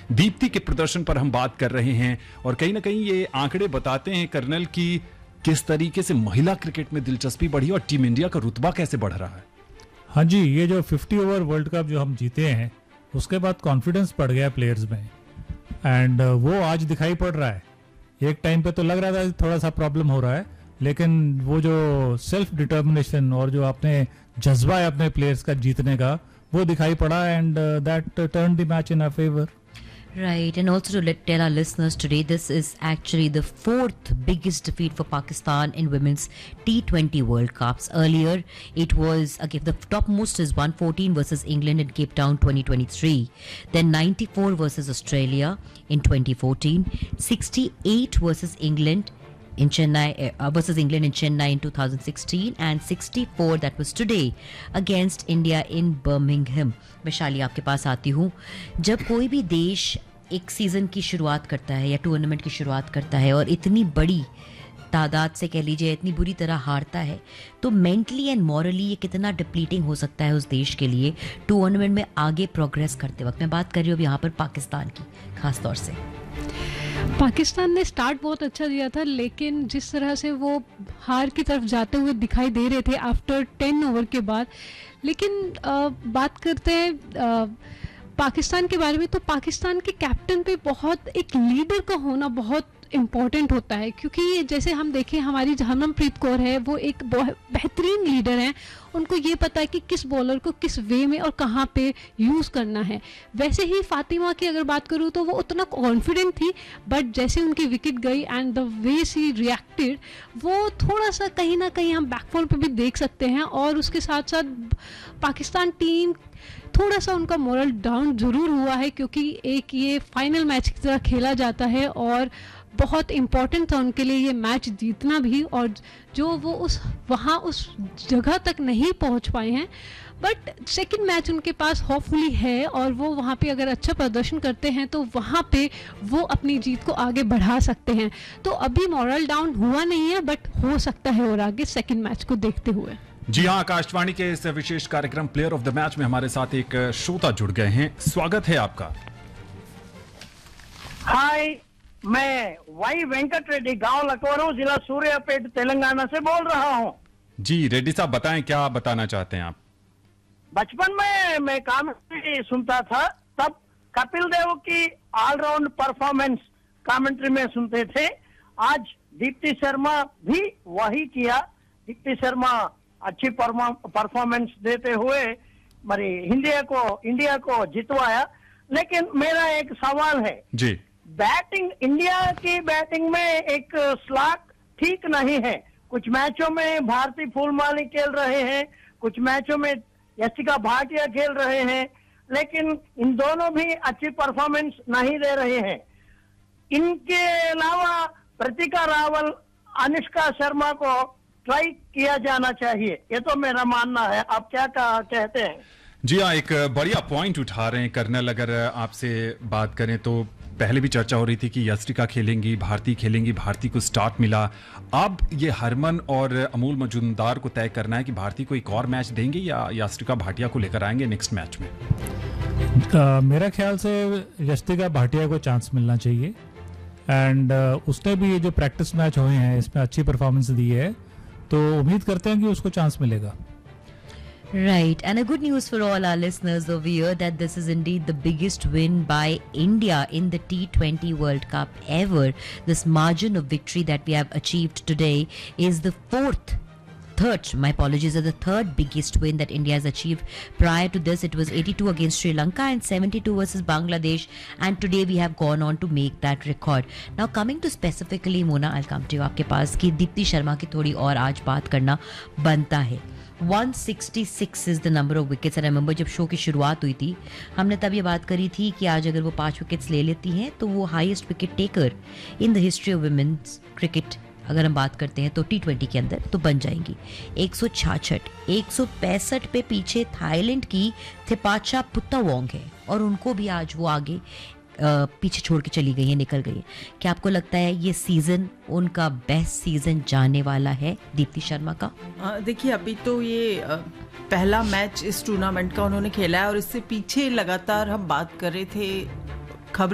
दीप्ति के प्रदर्शन पर हम बात कर रहे हैं और कहीं ना कहीं ये आंकड़े बताते हैं कर्नल की किस तरीके से महिला क्रिकेट में दिलचस्पी बढ़ी और टीम इंडिया का रुतबा कैसे बढ़ रहा है। हाँ जी, ये जो 50 ओवर वर्ल्ड कप जो हम जीते हैं उसके बाद कॉन्फिडेंस बढ़ गया प्लेयर्स में एंड वो आज दिखाई पड़ रहा है। एक टाइम पे तो लग रहा था थोड़ा सा प्रॉब्लम हो रहा है, लेकिन वो जो सेल्फ डिटर्मिनेशन और जो अपने जज्बा है अपने प्लेयर्स का जीतने का, वो दिखाई पड़ा and that turn the match in our favour. Right, and also to tell our listeners today, this is actually the fourth biggest defeat for Pakistan in women's T20 World Cups. Earlier, it was, again, the topmost is 114 versus England in Cape Town 2023. Then 94 versus Australia in 2014. 68 versus England in Chennai versus England in Chennai in 2016, and 64 that was today against India in Birmingham. Vaishali, आपके पास आती हूँ. जब कोई भी देश एक season की शुरुआत करता है या टूर्नामेंट की शुरुआत करता है और इतनी बड़ी तादाद से कह लीजिए इतनी बुरी तरह हारता है, तो मेंटली एंड मॉरली ये कितना डिप्लीटिंग हो सकता है उस देश के लिए टूर्नामेंट में आगे प्रोग्रेस करते वक्त. मैं बात कर रही हूँ यहाँ पर पाकिस्तान की खास तौर से. पाकिस्तान ने स्टार्ट बहुत अच्छा दिया था, लेकिन जिस तरह से वो हार की तरफ जाते हुए दिखाई दे रहे थे आफ्टर 10 ओवर के बाद. लेकिन बात करते हैं पाकिस्तान के बारे में, तो पाकिस्तान के कैप्टन पे बहुत एक लीडर का होना बहुत इम्पॉर्टेंट होता है, क्योंकि जैसे हम देखें हमारी हरमनप्रीत कौर है, वो एक बेहतरीन लीडर हैं. उनको ये पता है कि किस बॉलर को किस वे में और कहाँ पे यूज़ करना है. वैसे ही फातिमा की अगर बात करूँ तो वो उतना कॉन्फिडेंट थी, बट जैसे उनकी विकेट गई and the way C reacted, वो थोड़ा सा कहीं ना कहीं हम बैकफॉल पे भी देख सकते हैं. और उसके साथ साथ पाकिस्तान टीम थोड़ा सा उनका मोरल डाउन ज़रूर हुआ है, क्योंकि एक ये फाइनल मैच की तरह खेला जाता है और बहुत इम्पॉर्टेंट था उनके लिए ये मैच जीतना भी, और जो वो उस जगह तक नहीं पहुंच पाए हैं. बट सेकंड मैच उनके पास होपफुली है, और वो वहाँ पे अगर अच्छा प्रदर्शन करते हैं तो वहाँ पे वो अपनी जीत को आगे बढ़ा सकते हैं. तो अभी मोरल डाउन हुआ नहीं है, बट हो सकता है और आगे सेकंड मैच को देखते हुए. जी हाँ, आकाशवाणी के इस विशेष कार्यक्रम प्लेयर ऑफ द मैच में हमारे साथ एक श्रोता जुड़ गए हैं. स्वागत है आपका. हाय, मैं वाई वेंकट रेड्डी, गांव लकवरू, जिला सूर्यापेट, तेलंगाना से बोल रहा हूं. जी रेड्डी साहब, बताएं क्या बताना चाहते हैं आप. बचपन में मैं कमेंट्री सुनता था, तब कपिल देव की ऑलराउंड परफॉर्मेंस कमेंट्री में सुनते थे. आज दीप्ति शर्मा भी वही किया. दीप्ति शर्मा अच्छी परफॉर्मेंस देते हुए इंडिया को जितवाया. लेकिन मेरा एक सवाल है जी. बैटिंग, इंडिया की बैटिंग में एक स्लॉट ठीक नहीं है. कुछ मैचों में भारती फूलमाली खेल रहे हैं, कुछ मैचों में यशिका भाटिया खेल रहे हैं, लेकिन इन दोनों भी अच्छी परफॉर्मेंस नहीं दे रहे हैं. इनके अलावा प्रतिका रावल, अनुष्का शर्मा को ट्राई किया जाना चाहिए. ये तो मेरा मानना है. आप क्या कहते हैं? जी हाँ, एक बढ़िया पॉइंट उठा रहे हैं कर्नल. अगर आपसे बात करें तो पहले भी चर्चा हो रही थी कि यस्टिका खेलेंगी, भारती खेलेंगी, भारती को स्टार्ट मिला. अब ये हरमन और अमूल मजूमदार को तय करना है कि भारती को एक और मैच देंगे या यस्टिका भाटिया को लेकर आएंगे नेक्स्ट मैच में. मेरा ख्याल से यस्टिका भाटिया को चांस मिलना चाहिए एंड उसने भी ये जो प्रैक्टिस मैच हुए हैं इसमें अच्छी परफॉर्मेंस दी है, तो उम्मीद करते हैं कि उसको चांस मिलेगा. Right, and a good news for all our listeners over here that this is indeed the biggest win by India in the T20 World Cup ever. This margin of victory that we have achieved today is the third biggest win that India has achieved. Prior to this, it was 82 against Sri Lanka and 72 versus Bangladesh, and today we have gone on to make that record. Now coming to specifically, Mona, I'll come to you. आपके पास की दीप्ति शर्मा की थोड़ी और आज बात करना बनता है. 166 is the number of wickets. and I remember जब शो की शुरुआत हुई थी हमने तब ये बात करी थी कि आज अगर वो 5 विकेट्स ले लेती हैं तो वो highest wicket taker in the history of women's cricket अगर हम बात करते हैं तो T20 के अंदर तो बन जाएंगी. 166, 165 पे पीछे थाईलैंड की थिपाचा पुत्तावोंग है और उनको भी आज वो आगे पीछे छोड़ के चली गई है, निकल गई है. क्या आपको लगता है ये सीजन उनका बेस्ट सीजन जाने वाला है दीप्ति शर्मा का? देखिए, अभी तो ये पहला मैच इस टूर्नामेंट का उन्होंने खेला है और इससे पीछे लगातार हम बात कर रहे थे